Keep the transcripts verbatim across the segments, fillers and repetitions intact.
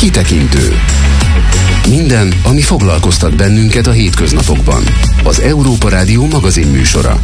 Kitekintő. Minden, ami foglalkoztat bennünket a hétköznapokban. Az Európa Rádió magazin műsora.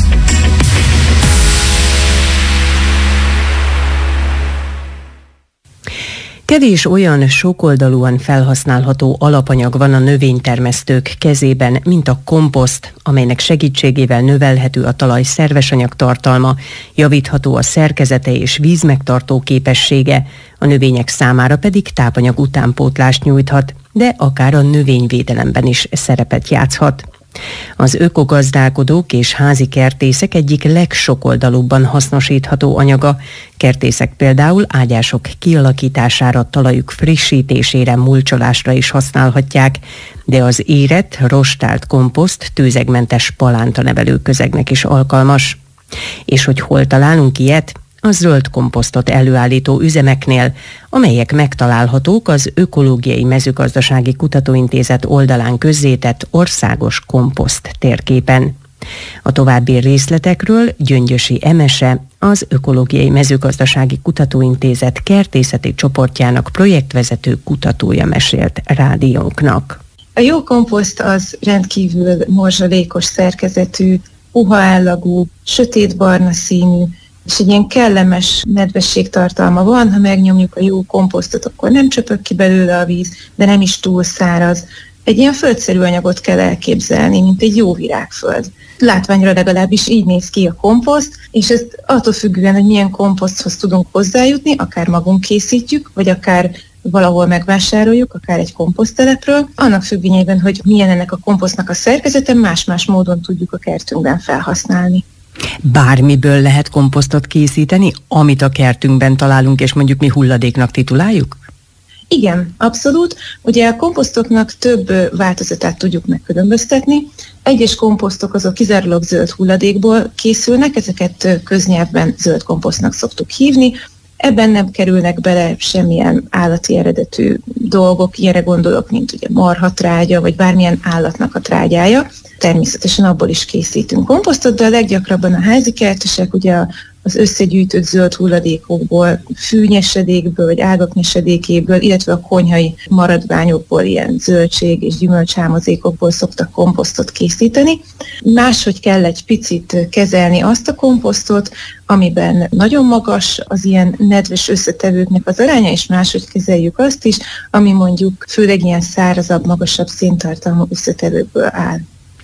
Kevés olyan sokoldalúan felhasználható alapanyag van a növénytermesztők kezében, mint a komposzt, amelynek segítségével növelhető a talaj szerves anyag tartalma, javítható a szerkezete és vízmegtartó képessége, a növények számára pedig tápanyag utánpótlást nyújthat, de akár a növényvédelemben is szerepet játszhat. Az ökogazdálkodók és házi kertészek egyik legsokoldalúbban hasznosítható anyaga. Kertészek például ágyások kialakítására, talajuk frissítésére, mulcsolásra is használhatják, de az érett, rostált komposzt tőzegmentes palántanevelő közegnek is alkalmas. És hogy hol találunk ilyet? A zöld komposztot előállító üzemeknél, amelyek megtalálhatók az Ökológiai Mezőgazdasági Kutatóintézet oldalán közzétett országos komposzt térképen. A további részletekről Gyöngyösi Emese, az Ökológiai Mezőgazdasági Kutatóintézet kertészeti csoportjának projektvezető kutatója mesélt rádiónknak. A jó komposzt az rendkívül morzsalékos szerkezetű, puha állagú, sötétbarna színű, és egy ilyen kellemes nedvességtartalma van, ha megnyomjuk a jó komposztot, akkor nem csöpög ki belőle a víz, de nem is túl száraz. Egy ilyen földszerű anyagot kell elképzelni, mint egy jó virágföld. Látványra legalábbis így néz ki a komposzt, és ezt attól függően, hogy milyen komposzthoz tudunk hozzájutni, akár magunk készítjük, vagy akár valahol megvásároljuk, akár egy komposzttelepről, annak függvényében, hogy milyen ennek a komposztnak a szerkezete, más-más módon tudjuk a kertünkben felhasználni. Bármiből lehet komposztot készíteni, amit a kertünkben találunk, és mondjuk mi hulladéknak tituláljuk? Igen, abszolút. Ugye a komposztoknak több változatát tudjuk megkülönböztetni. Egyes komposztok azok kizárólag zöld hulladékból készülnek, ezeket köznyelvben zöld komposztnak szoktuk hívni. Ebben nem kerülnek bele semmilyen állati eredetű dolgok, ilyenre gondolok, mint ugye marhatrágya, vagy bármilyen állatnak a trágyája. Természetesen abból is készítünk komposztot, de a leggyakrabban a házi kertesek ugye az összegyűjtött zöld hulladékokból, fűnyesedékből, vagy ágak nyesedékéből, illetve a konyhai maradványokból, ilyen zöldség és gyümölcsámozékokból szoktak komposztot készíteni. Máshogy kell egy picit kezelni azt a komposztot, amiben nagyon magas az ilyen nedves összetevőknek az aránya, és máshogy kezeljük azt is, ami mondjuk főleg ilyen szárazabb, magasabb széntartalmú összetevőkből áll.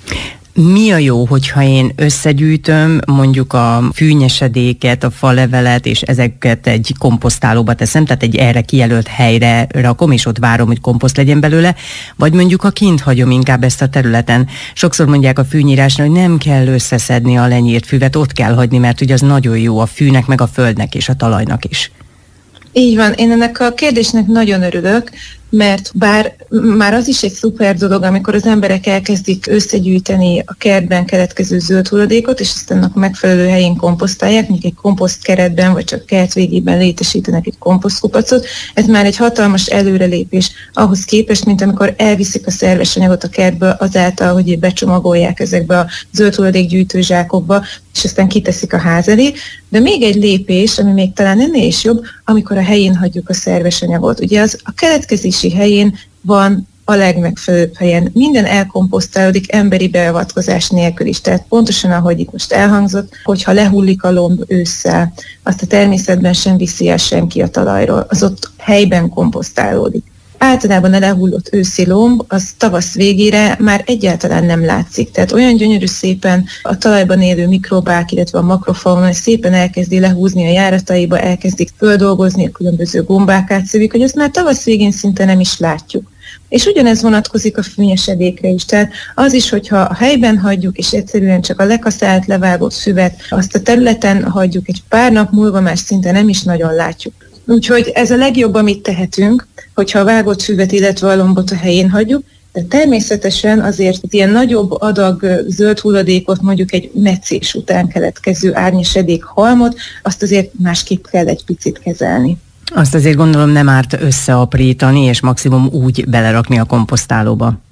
Mi a jó, hogyha én összegyűjtöm mondjuk a fűnyesedéket, a falevelet, és ezeket egy komposztálóba teszem, tehát egy erre kijelölt helyre rakom, és ott várom, hogy komposzt legyen belőle, vagy mondjuk ha kint hagyom inkább ezt a területen. Sokszor mondják a fűnyírásnál, hogy nem kell összeszedni a lenyírt füvet, ott kell hagyni, mert ugye az nagyon jó a fűnek, meg a földnek és a talajnak is. Így van, én ennek a kérdésnek nagyon örülök, mert bár már az is egy szuper dolog, amikor az emberek elkezdik összegyűjteni a kertben keletkező zöld hulladékot, és aztán annak megfelelő helyén komposztálják, mondjuk egy komposztkeretben, vagy csak kert végében létesítenek egy komposztkupacot. Ez már egy hatalmas előrelépés ahhoz képest, mint amikor elviszik a szerves anyagot a kertből azáltal, hogy becsomagolják ezekbe a zöld hulladékgyűjtő zsákokba, és aztán kiteszik a ház elé. De még egy lépés, ami még talán ennél is jobb, amikor a helyén hagyjuk a szerves anyagot. Ugye az a keletkezési helyén van a legmegfelelőbb helyen. Minden elkomposztálódik emberi beavatkozás nélkül is. Tehát pontosan, ahogy itt most elhangzott, hogyha lehullik a lomb ősszel, azt a természetben sem viszi el senki a talajról, az ott helyben komposztálódik. Általában a lehullott őszi lomb az tavasz végére már egyáltalán nem látszik. Tehát olyan gyönyörű szépen a talajban élő mikrobák, illetve a makrofauna szépen elkezdi lehúzni a járataiba, elkezdik földolgozni, a különböző gombák átszövik, hogy azt már tavasz végén szinte nem is látjuk. És ugyanez vonatkozik a fűnyesedékre is. Tehát az is, hogyha a helyben hagyjuk, és egyszerűen csak a lekaszált, levágott füvet, azt a területen hagyjuk, egy pár nap múlva már szinte nem is nagyon látjuk. Úgyhogy ez a legjobb, amit tehetünk, hogyha a vágott füvet, illetve a lombot a helyén hagyjuk, de természetesen azért ilyen nagyobb adag zöld hulladékot, mondjuk egy metszés után keletkező árnyesedék halmot, azt azért másképp kell egy picit kezelni. Azt azért gondolom nem árt összeaprítani, és maximum úgy belerakni a komposztálóba.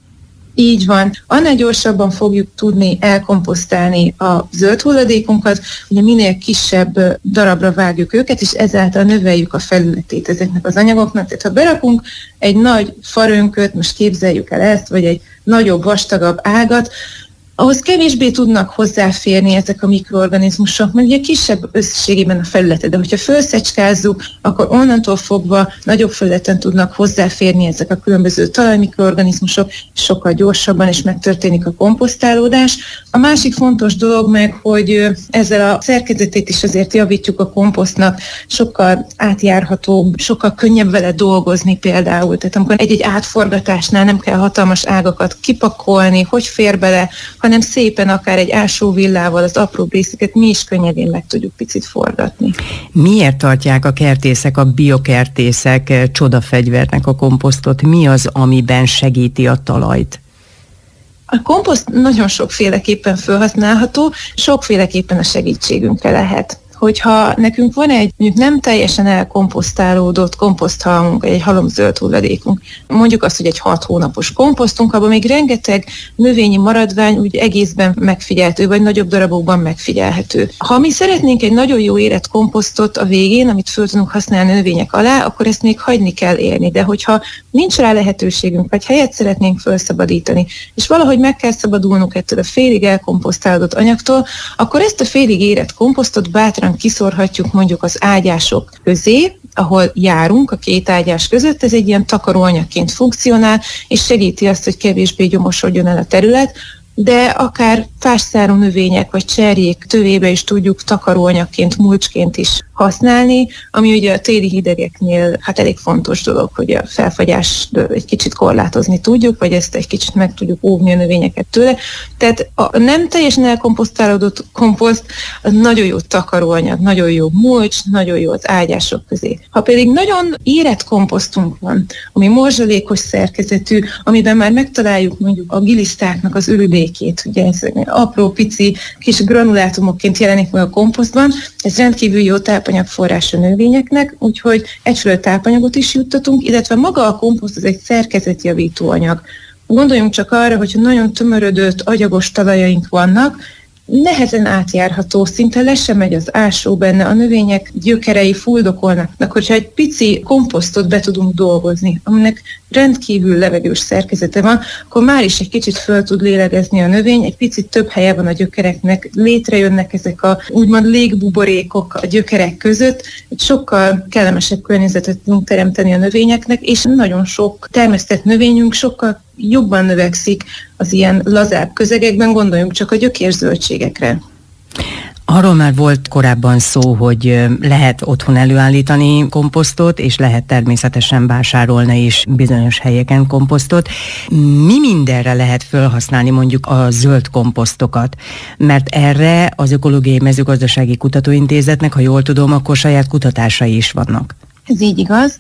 Így van. Annál gyorsabban fogjuk tudni elkomposztálni a zöld hulladékunkat, ugye minél kisebb darabra vágjuk őket, és ezáltal növeljük a felületét ezeknek az anyagoknak. Tehát ha berakunk egy nagy farönköt, most képzeljük el ezt, vagy egy nagyobb, vastagabb ágat, ahhoz kevésbé tudnak hozzáférni ezek a mikroorganizmusok, mert ugye kisebb összességében a felülete, de hogyha felszecskázzuk, akkor onnantól fogva nagyobb felületen tudnak hozzáférni ezek a különböző talajmikroorganizmusok, sokkal gyorsabban is megtörténik a komposztálódás. A másik fontos dolog meg, hogy ezzel a szerkezetét is azért javítjuk a komposztnak, sokkal átjárhatóbb, sokkal könnyebb vele dolgozni például. Tehát amikor egy-egy átforgatásnál nem kell hatalmas ágakat kipakolni, hogy fér bele, hanem szépen akár egy ásóvillával az apró részeket mi is könnyedén meg tudjuk picit forgatni. Miért tartják a kertészek, a biokertészek csodafegyvernek a komposztot? Mi az, amiben segíti a talajt? A komposzt nagyon sokféleképpen felhasználható, sokféleképpen a segítségünkre lehet. Hogyha nekünk van egy mondjuk nem teljesen elkomposztálódott komposzthalmunk, egy halomzöld hulladékunk, mondjuk azt, hogy egy hat hónapos komposztunk, abban még rengeteg növényi maradvány úgy egészben megfigyelhető, vagy nagyobb darabokban megfigyelhető. Ha mi szeretnénk egy nagyon jó érett komposztot a végén, amit föl tudunk használni a növények alá, akkor ezt még hagyni kell élni. De hogyha nincs rá lehetőségünk, vagy helyet szeretnénk felszabadítani, és valahogy meg kell szabadulnunk ettől a félig elkomposztálódott anyagtól, akkor ezt a félig érett komposztot bátran kiszórhatjuk mondjuk az ágyások közé, ahol járunk a két ágyás között, ez egy ilyen takaróanyagként funkcionál, és segíti azt, hogy kevésbé gyomosodjon el a terület, de akár fásszárú növények vagy cserjék tövébe is tudjuk takaróanyagként, mulcsként is használni, ami ugye a téli hidegeknél hát elég fontos dolog, hogy a felfagyást egy kicsit korlátozni tudjuk, vagy ezt egy kicsit meg tudjuk óvni a növényeket tőle. Tehát a nem teljesen elkomposztálódott komposzt az nagyon jó takaróanyag, nagyon jó mulcs, nagyon jó az ágyások közé. Ha pedig nagyon érett komposztunk van, ami morzsalékos szerkezetű, amiben már megtaláljuk mondjuk a gilisztáknak az ürülékét, ugye ez apró pici kis granulátumokként jelenik meg a komposztban, ez rendkívül jó tápanyagforrás a növényeknek, úgyhogy egyfelől tápanyagot is juttatunk, illetve maga a komposzt az egy szerkezetjavító anyag. Gondoljunk csak arra, hogyha nagyon tömörödött, agyagos talajaink vannak, nehezen átjárható, szinte le sem megy az ásó benne, a növények gyökerei fuldokolnak, hogyha egy pici komposztot be tudunk dolgozni, aminek rendkívül levegős szerkezete van, akkor már is egy kicsit föl tud lélegezni a növény, egy picit több helye van a gyökereknek, létrejönnek ezek a úgymond légbuborékok a gyökerek között, egy sokkal kellemesebb környezetet tudunk teremteni a növényeknek, és nagyon sok termesztett növényünk sokkal jobban növekszik az ilyen lazább közegekben, gondoljunk csak a gyökérzöldségekre. Arról már volt korábban szó, hogy lehet otthon előállítani komposztot, és lehet természetesen vásárolni is bizonyos helyeken komposztot. Mi mindenre lehet felhasználni mondjuk a zöld komposztokat? Mert erre az Ökológiai Mezőgazdasági Kutatóintézetnek, ha jól tudom, akkor saját kutatásai is vannak. Ez így igaz.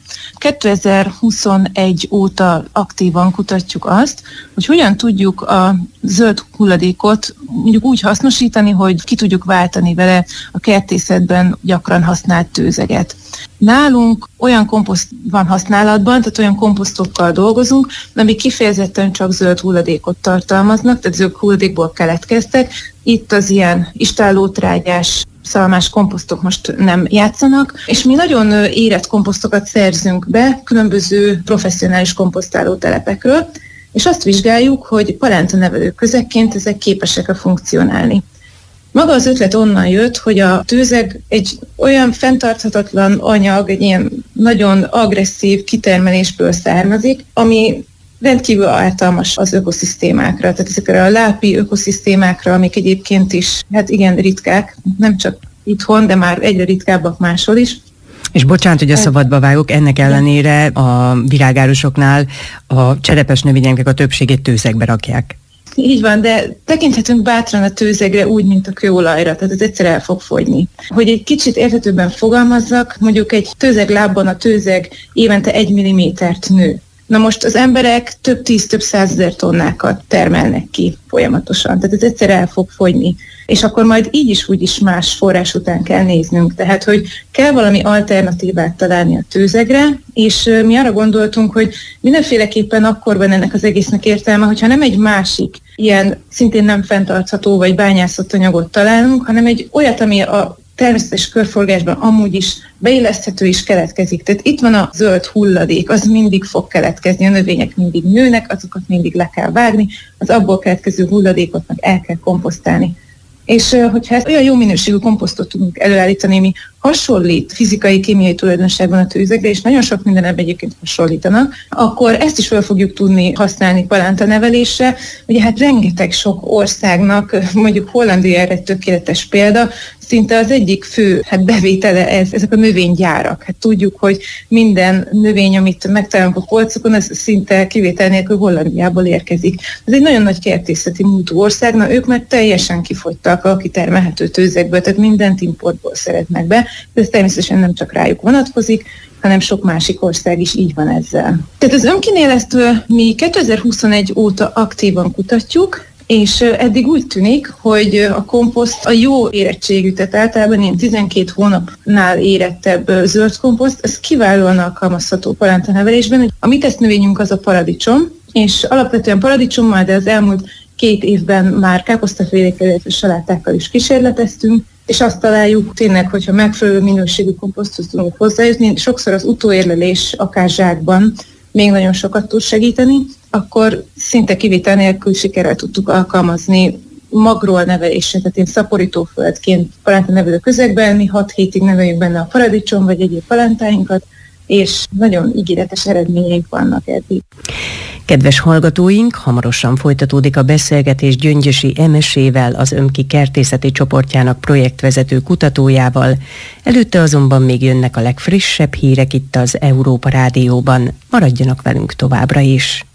kétezer-huszonegy óta aktívan kutatjuk azt, hogy hogyan tudjuk a zöld hulladékot mondjuk úgy hasznosítani, hogy ki tudjuk váltani vele a kertészetben gyakran használt tőzeget. Nálunk olyan komposzt van használatban, tehát olyan komposztokkal dolgozunk, amik kifejezetten csak zöld hulladékot tartalmaznak, tehát zöld hulladékból keletkeztek. Itt az ilyen istállótrágyás, szalmás komposztok most nem játszanak, és mi nagyon érett komposztokat szerzünk be különböző professzionális komposztáló telepekről, és azt vizsgáljuk, hogy palántanevelő közegként ezek képesek-e funkcionálni. Maga az ötlet onnan jött, hogy a tőzeg egy olyan fenntarthatatlan anyag, egy ilyen nagyon agresszív kitermelésből származik, ami rendkívül ártalmas az ökoszisztémákra, tehát ezekre a lápi ökoszisztémákra, amik egyébként is, hát igen, ritkák, nem csak itthon, de már egyre ritkábbak máshol is. És bocsánat, hogy a szabadba vágok, ennek ellenére a virágárusoknál a cserepes növényeknek a többségét tőzegbe rakják. Így van, de tekinthetünk bátran a tőzegre úgy, mint a kőolajra, tehát ez egyszer el fog fogyni. Hogy egy kicsit érthetőbben fogalmazzak, mondjuk egy tőzeglábban a tőzeg évente egy millimétert nő. Na most az emberek több tíz, több százezer tonnákat termelnek ki folyamatosan, tehát ez egyszer el fog fogyni. És akkor majd így is úgy is más forrás után kell néznünk. Tehát, hogy kell valami alternatívát találni a tőzegre, és mi arra gondoltunk, hogy mindenféleképpen akkor van ennek az egésznek értelme, hogyha nem egy másik ilyen szintén nem fenntartható vagy bányászott anyagot találunk, hanem egy olyat, ami a természetes körforgásban amúgy is beilleszthető is keletkezik. Tehát itt van a zöld hulladék, az mindig fog keletkezni, a növények mindig nőnek, azokat mindig le kell vágni, az abból keletkező hulladékot meg el kell komposztálni. És hogyha ezt olyan jó minőségű komposztot tudunk előállítani, ami hasonlít fizikai, kémiai tulajdonságban a tőzegre, és nagyon sok minden ebben egyébként hasonlítanak, akkor ezt is fel fogjuk tudni használni palántanevelésre. Ugye hát rengeteg sok országnak, mondjuk Hollandia erre egy tökéletes példa, szinte az egyik fő hát bevétele ez, ezek a növénygyárak. Hát tudjuk, hogy minden növény, amit megtalálunk a polcokon, ez szinte kivétel nélkül Hollandiából érkezik. Ez egy nagyon nagy kertészeti múltú ország, na ők már teljesen kifogytak a kitermelhető tőzegből, tehát mindent importból szeretnek be, de ez természetesen nem csak rájuk vonatkozik, hanem sok másik ország is így van ezzel. Tehát az önkinélesztő mi kétezer-huszonegy óta aktívan kutatjuk, és eddig úgy tűnik, hogy a komposzt a jó érettségű, tehát általában ilyen tizenkét hónapnál érettebb zöld komposzt, ez kiválóan alkalmazható palántanevelésben. A mi tesztnövényünk az a paradicsom, és alapvetően paradicsommal, de az elmúlt két évben már káposztafélékkel, illetve salátákkal is kísérleteztünk, és azt találjuk tényleg, hogyha megfelelő minőségű komposzthoz tudunk hozzájutni, sokszor az utóérlelés akár zsákban még nagyon sokat tud segíteni, akkor szinte kivétel nélkül sikerrel tudtuk alkalmazni magról nevelésre, tehát én szaporítóföldként palántanevelő közegben, mi hat hétig neveljük benne a paradicsom vagy egyéb palántáinkat, és nagyon ígéretes eredményeink vannak eddig. Kedves hallgatóink, hamarosan folytatódik a beszélgetés Gyöngyösi Emesével, az Ömki kertészeti csoportjának projektvezető kutatójával. Előtte azonban még jönnek a legfrissebb hírek itt az Európa Rádióban. Maradjanak velünk továbbra is!